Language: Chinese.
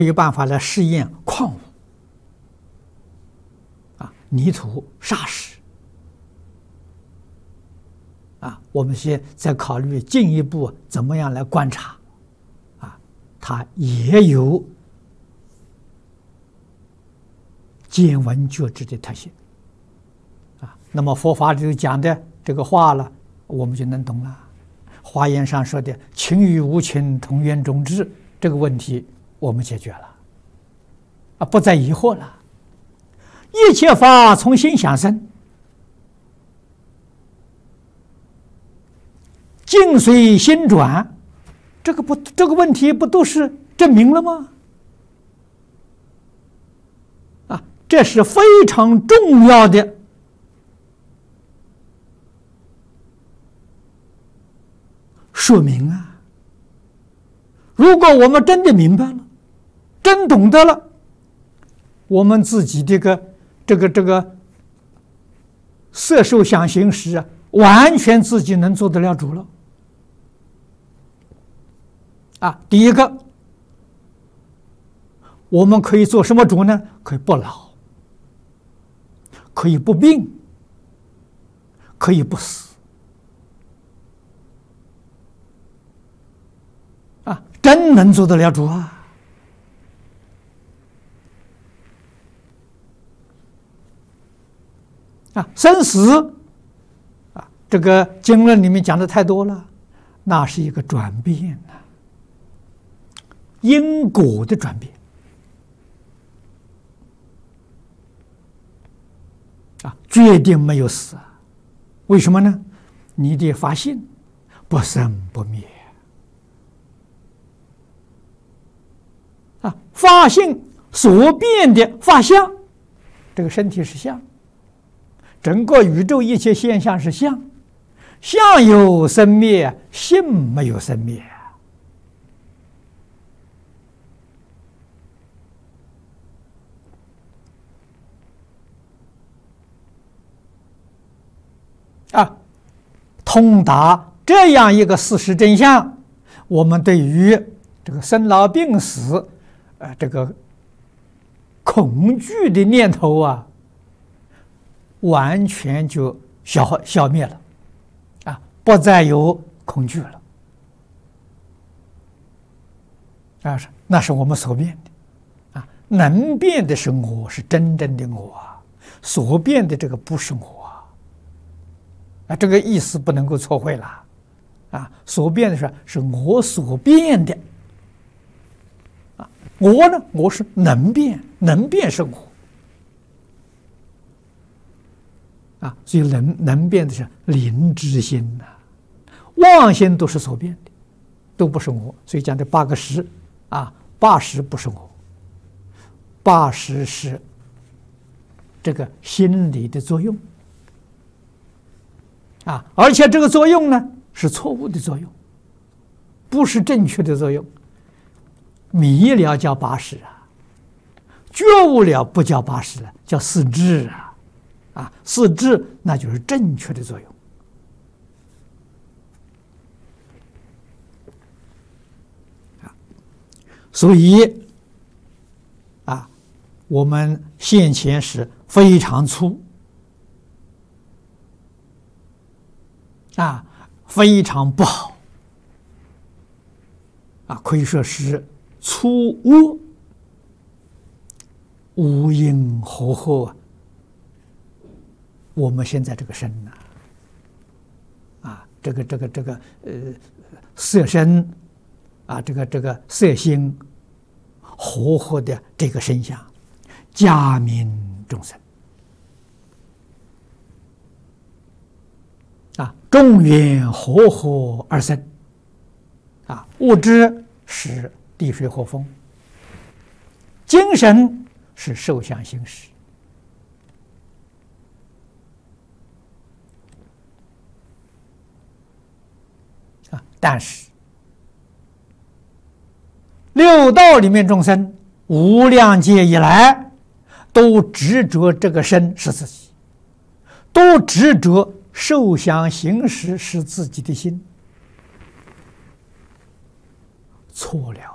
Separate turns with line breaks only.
有办法来试验矿物泥土、砂石我们先再考虑进一步怎么样来观察它也有见闻觉知的特性那么佛法里头讲的这个话了，我们就能懂了。华严上说的情与无情同源种智，这个问题我们解决了不再疑惑了。一切法从心想生，境随心转，这个问题不都是证明了吗？这是非常重要的说明如果我们真的明白了，真懂得了，我们自己这个色受想行识完全自己能做得了主了第一个，我们可以做什么主呢？可以不老，可以不病，可以不死真能做得了主生死这个经论里面讲的太多了，那是一个转变因果的转变决定没有死为什么呢？你的法性不生不灭法性所变的法相，这个身体是相，整个宇宙一切现象是相，相有生灭，性没有生灭通达这样一个事实真相，我们对于这个生老病死这个恐惧的念头完全就消灭了不再有恐惧了那是我们所变的能变的是我，是真正的我所变的这个不是我这个意思不能够错会了所变的是我所变的我呢，我是能变，能变是我所以能变的是灵知心妄心都是所变的，都不是我。所以讲的八个识八识不是我，八识是这个心理的作用而且这个作用呢是错误的作用，不是正确的作用。迷了叫八识觉悟了不叫八识了，叫四智四智那就是正确的作用所以我们现前是非常粗非常不好可以说是粗恶无因合合我们现在这个身这个色身这个色心合的这个身相，加名众生众缘合而生物质是地水火风，精神是受想行识但是六道里面众生无量劫以来都执着这个身是自己，都执着受想行识是自己的心，错了